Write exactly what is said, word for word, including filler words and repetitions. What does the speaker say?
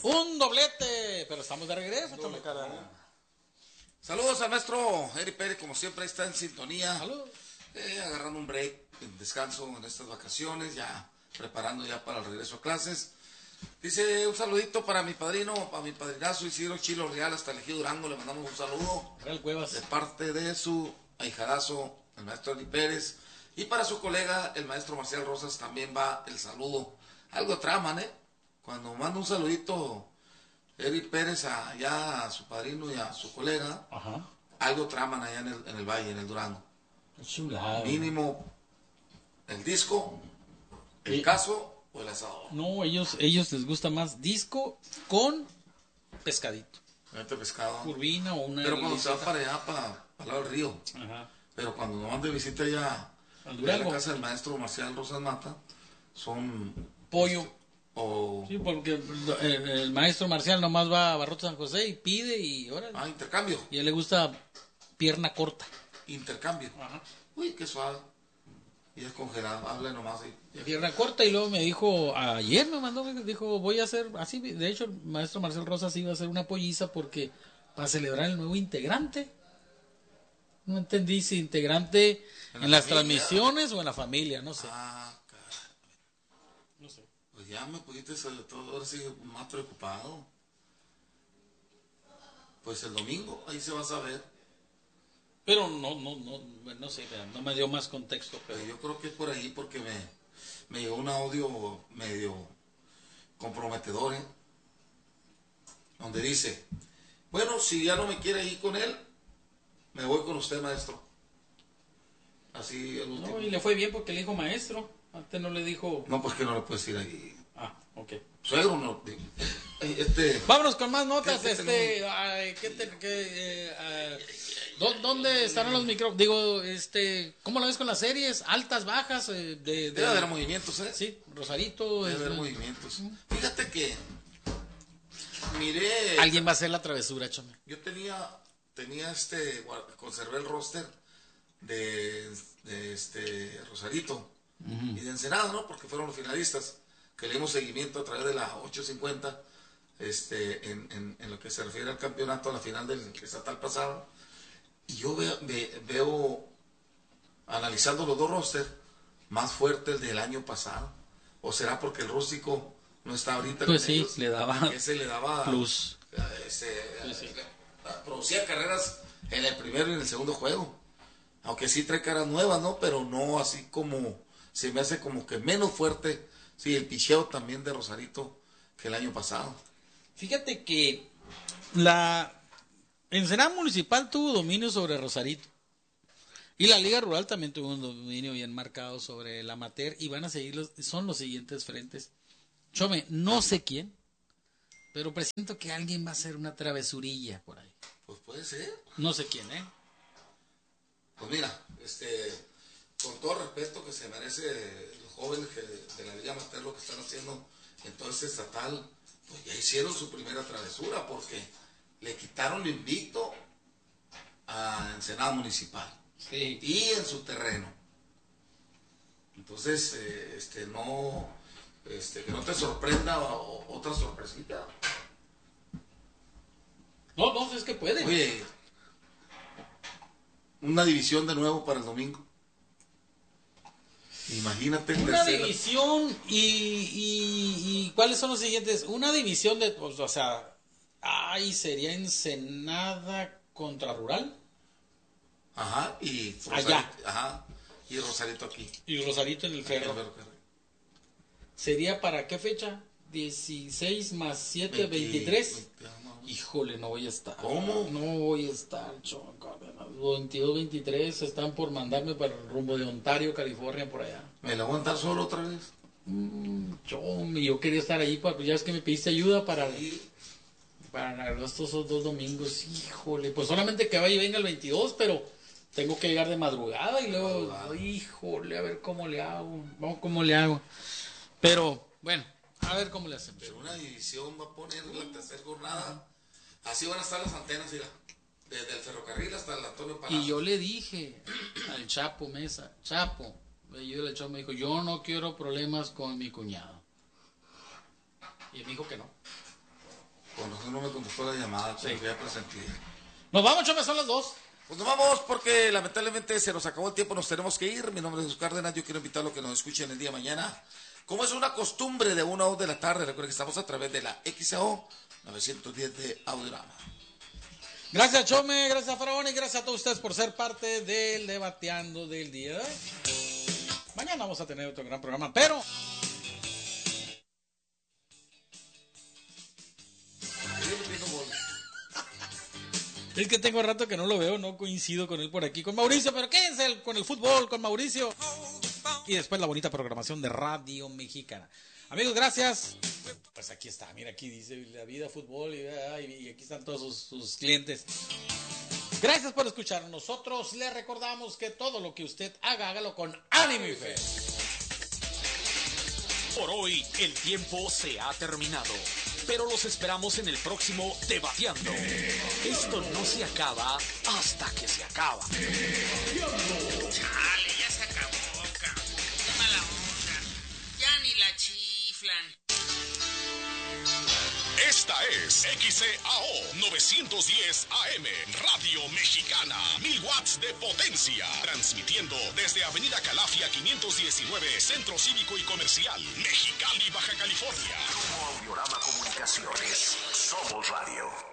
Un doblete, pero estamos de regreso, Chome, cara. Saludos al maestro Eri Pérez, como siempre está en sintonía. Saludos. Eh, agarrando un break, en descanso en estas vacaciones, ya preparando ya para el regreso a clases. Dice un saludito para mi padrino, para mi padrinazo Isidro Chilo Real, hasta el Ejido Durango, le mandamos un saludo. Real Cuevas. De parte de su ahijadazo, el maestro Eri Pérez. Y para su colega, el maestro Marcial Rosas, también va el saludo. Algo traman, ¿eh? Cuando manda un saludito Eri Pérez allá a su padrino y a su colega, Ajá. algo traman allá en el, en el valle, en el Durango. Chulado. Mínimo el disco, el Sí. caso o el asado. No, ellos, ellos les gusta más disco con pescadito. Este pescado. Curvina o una. Pero cuando se va liseta. para allá, para, para el lado del río. Ajá. Pero cuando nos van de visita allá Al a Durango. la casa del maestro Marcial Rosas Mata, son Pollo. o Sí, porque el, el maestro Marcial nomás va a Barrote San José y pide y órale. ah, intercambio, Y a él le gusta pierna corta. intercambio. Ajá. Uy, qué suave. Y es congelado, habla nomás ahí. Pierna corta y luego me dijo, ayer me mandó, me dijo, voy a hacer, así, de hecho el maestro Marcel Rosas iba a hacer una polliza porque para celebrar el nuevo integrante. No entendí si integrante en, ¿En la las familia? transmisiones o en la familia, no sé. Ah, caray. No sé. Pues ya me pusiste sobre todo, ahora sí más preocupado. Pues el domingo, ahí se va a saber. Pero no, no, no, no sé, no me dio más contexto, pero Pero yo creo que es por ahí porque me, me llegó un audio medio comprometedor, ¿eh? Donde dice, bueno, si ya no me quiere ir con él, me voy con usted, maestro. Así el último. no, y le fue bien porque le dijo maestro, antes no le dijo, No, pues que no le puedes ir ahí. ah, ok. Suegro, no. Este, Vámonos con más notas, ¿Qué- qué este, ay, ¿qué te, qué, eh, ah, ¿dó- ¿dónde estarán los micrófonos? Digo, este, ¿cómo lo ves con las series? ¿Altas, bajas? eh, de, de- debe haber movimientos, ¿eh? Sí, Rosarito. Debe este, haber movimientos. Fíjate que miré. Alguien va a hacer la travesura, Chome. Yo tenía, tenía este, guar- conservé el roster de, de este Rosarito y de Ensenada, ¿no? Porque fueron los finalistas que le dimos seguimiento a través de la ocho cincuenta, este, en, en, en lo que se refiere al campeonato, a la final del estatal pasado. Y yo veo, ve- veo, analizando los dos rosters, más fuerte el del año pasado. ¿O será porque el rústico no está ahorita Pues con sí, ellos? le daba Ese le daba plus. este, Sí, sí. producía carreras en el primero y en el segundo juego. Aunque sí trae caras nuevas, ¿no? Pero no así como, se me hace como que menos fuerte, sí, el picheo también de Rosarito que el año pasado. Fíjate que la Ensenada Municipal tuvo dominio sobre Rosarito. Y la Liga Rural también tuvo un dominio bien marcado sobre el amateur. Y van a seguir, los, son los siguientes frentes. Chome, no sé quién, pero presiento que alguien va a hacer una travesurilla por ahí. Pues puede ser. No sé quién, ¿eh? Pues mira, este, con todo respeto que se merece los jóvenes que de, de la Liga Amateur lo que están haciendo en todo este estatal, pues ya hicieron su primera travesura porque le quitaron lo invicto a Ensenada Municipal Sí. y en su terreno. Entonces, eh, este, no, este, que no te sorprenda o- otra sorpresita. No, no, es que puede. Oye, una división de nuevo para el domingo. Imagínate. Una tercera. división y, y, y ¿cuáles son los siguientes? Una división de, pues, o sea, ay, sería Ensenada contra Rural Ajá, y Allá. Ajá, y Rosarito aquí. y Rosarito en el Ferro. El Ferro Carril. ¿Sería para qué fecha? dieciséis más siete, veinte, veintitrés. veinte, no, no. Híjole, no voy a estar. ¿Cómo? No voy a estar, chon, veintidós, veintitrés están por mandarme para el rumbo de Ontario, California, por allá. ¿Me la aguantar solo otra vez? Mm, chon, y yo quería estar ahí, para, ya es que me pediste ayuda para, Sí. para estos dos domingos. Híjole, pues solamente que vaya y venga el veintidós, pero tengo que llegar de madrugada y luego, Madrugada. híjole, a ver cómo le hago. Vamos, cómo le hago. Pero, bueno, a ver cómo le hacemos. Pero una división va a poner la tercera jornada. Así van a estar las antenas, mira. Desde el ferrocarril hasta el Antonio Palacio. Y yo le dije al Chapo Mesa, Chapo, yo le echó, me dijo, yo no quiero problemas con mi cuñado. Y él me dijo que no. con razón no me contestó la llamada, sí. Que ya presentí. Nos vamos, Chome, son las dos. Pues nos vamos porque lamentablemente se nos acabó el tiempo, nos tenemos que ir. Mi nombre es Jesús Cárdenas, yo quiero invitarlos a que nos escuchen el día de mañana. Como es una costumbre de una a dos de la tarde, recuerden que estamos a través de la X A O novecientos diez de Audiorama. Gracias, Chome, gracias, Faraón, y gracias a todos ustedes por ser parte del Debateando del día de hoy. Mañana vamos a tener otro gran programa, pero... Es que tengo rato que no lo veo, no coincido con él por aquí, con Mauricio, pero quédense con el fútbol, con Mauricio. Y después la bonita programación de Radio Mexicana. Amigos, gracias. Pues aquí está, mira, aquí dice la vida, fútbol, y, y aquí están todos sus, sus clientes. Gracias por escuchar. Nosotros le recordamos que todo lo que usted haga, hágalo con ánimo y fe. Por hoy, el tiempo se ha terminado. Pero los esperamos en el próximo Debateando. Esto no se acaba hasta que se acaba. Chale, ya se acabó, cabrón. Qué mala onda. Ya ni la chiflan. Esta es X E A O novecientos diez A M, Radio Mexicana, mil watts de potencia, transmitiendo desde Avenida Calafia quinientos diecinueve, Centro Cívico y Comercial, Mexicali, Baja California. Grupo Audiorama Comunicaciones, somos radio.